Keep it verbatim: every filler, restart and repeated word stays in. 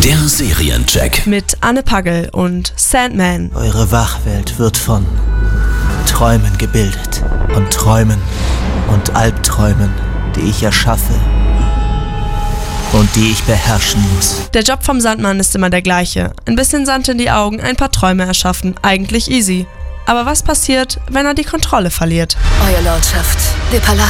Der Seriencheck mit Anne Pagel und Sandman. Eure Wachwelt wird von Träumen gebildet. Und Träumen und Albträumen, die ich erschaffe und die ich beherrschen muss. Der Job vom Sandmann ist immer der gleiche. Ein bisschen Sand in die Augen, ein paar Träume erschaffen. Eigentlich easy. Aber was passiert, wenn er die Kontrolle verliert? Euer Lordschaft, der Palast